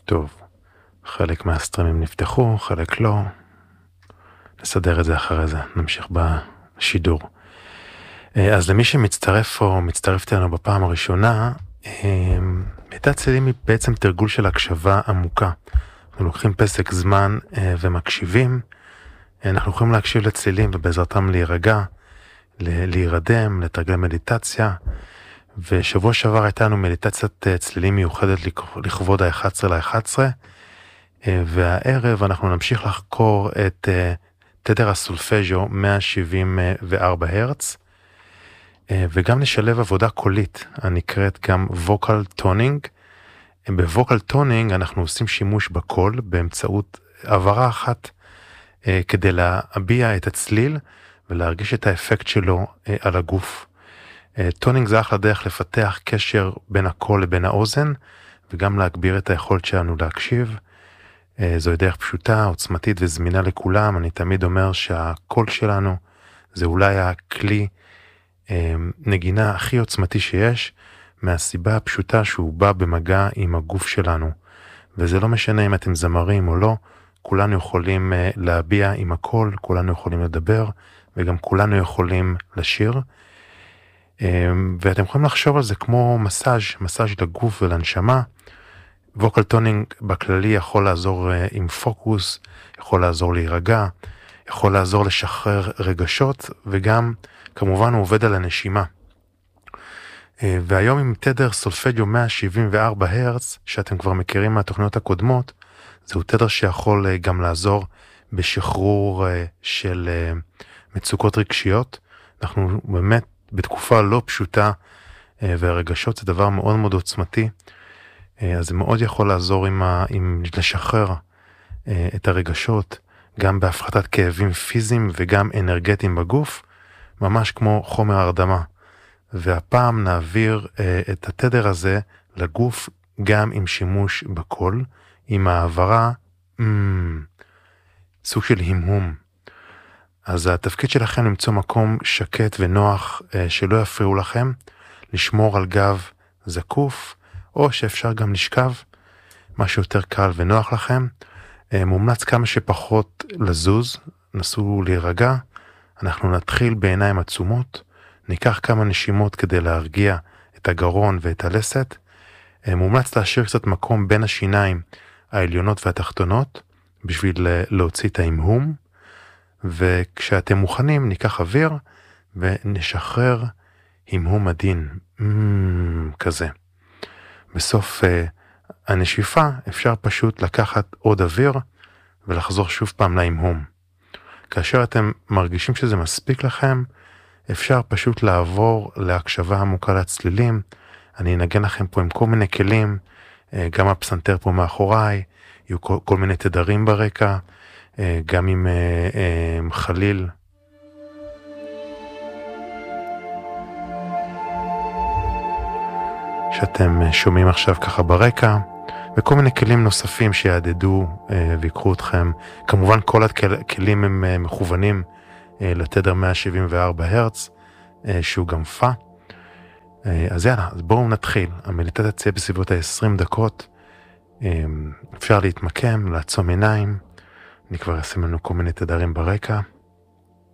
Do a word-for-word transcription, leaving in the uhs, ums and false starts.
טוב, חלק מהסטרימים נפתחו, חלק לא. נסדר את זה אחרי זה, נמשיך בשידור. אז למי שמצטרף או מצטרפת לנו בפעם הראשונה, מדיטת צלילים היא בעצם תרגול של הקשבה עמוקה. אנחנו לוקחים פסק זמן ומקשיבים, אנחנו יכולים להקשיב לצלילים ובעזרתם להירגע, להירדם, לתרגל מדיטציה, ושבוע שעבר הייתה לנו מדיטציית צלילים מיוחדת לכבוד ה-אחד עשר לאחד עשר, והערב אנחנו נמשיך לחקור את תדר הסולפג'ו מאה שבעים וארבע הרץ, וגם נשלב עבודה קולית הנקראת גם ווקל טונינג. בווקל טונינג אנחנו עושים שימוש בקול באמצעות עברה אחת כדי להביע את הצליל ולהרגיש את האפקט שלו על הגוף. טונינג זה אחלה דרך לפתח קשר בין הקול לבין האוזן, וגם להגביר את היכולת שלנו להקשיב. זו דרך פשוטה, עוצמתית וזמינה לכולם. אני תמיד אומר שהקול שלנו זה אולי הכלי נגינה הכי עוצמתי שיש, מהסיבה הפשוטה שהוא בא במגע עם הגוף שלנו. וזה לא משנה אם אתם זמרים או לא, כולנו יכולים להביע עם הקול, כולנו יכולים לדבר, וגם כולנו יכולים לשיר. ואתם יכולים לחשוב על זה כמו מסאז', מסאז' לגוף ולנשמה. ווקל טונינג בכללי יכול לעזור עם פוקוס, יכול לעזור להירגע, יכול לעזור לשחרר רגשות, וגם כמובן הוא עובד על הנשימה. והיום עם תדר סולפג'ו מאה שבעים וארבע הרץ, שאתם כבר מכירים מהתוכניות הקודמות, זהו תדר שיכול גם לעזור בשחרור של מצוקות רגשיות. אנחנו באמת בתקופה לא פשוטה, והרגשות זה דבר מאוד מאוד עוצמתי, אז זה מאוד יכול לעזור עם, ה, עם לשחרר את הרגשות, גם בהפחתת כאבים פיזיים וגם אנרגטיים בגוף, ממש כמו חומר הרדמה. והפעם נעביר את התדר הזה לגוף גם עם שימוש בקול, עם העברה, mm, סוג של המהום. אז התפקיד שלכם למצוא מקום שקט ונוח שלא יפריעו לכם, לשמור על גב זקוף, או שאפשר גם לשכב, משהו יותר קל ונוח לכם. מומלץ כמה שפחות לזוז, נסו להירגע. אנחנו נתחיל בעיניים עצומות, ניקח כמה נשימות כדי להרגיע את הגרון ואת הלסת. מומלץ להשאיר קצת מקום בין השיניים העליונות והתחתונות, בשביל להוציא את ההמהום. וכשאתם מוכנים ניקח אוויר ונשחרר המהום עדין, mm, כזה. בסוף uh, הנשיפה אפשר פשוט לקחת עוד אוויר ולחזור שוב פעם להמהום. כאשר אתם מרגישים שזה מספיק לכם, אפשר פשוט לעבור להקשבה עמוקה לצלילים. אני אנגן לכם פה עם כל מיני כלים, uh, גם הפסנתר פה מאחוריי, יהיו כל, כל מיני תדרים ברקע, uh, גם עם uh, uh, חליל. שאתם שומעים עכשיו ככה ברקע, וכל מיני כלים נוספים שיעדדו אה, ויקחו אתכם. כמובן כל הכלים הם אה, מכוונים אה, לתדר מאה שבעים וארבע הרץ, אה, שהוא גם פה. אה, אז יאללה, אז בואו נתחיל. המדיטציה תצא בסביבות ה-עשרים דקות. אה, אפשר להתמקם, לעצום עיניים. אני כבר אשים לנו כל מיני תדרים ברקע.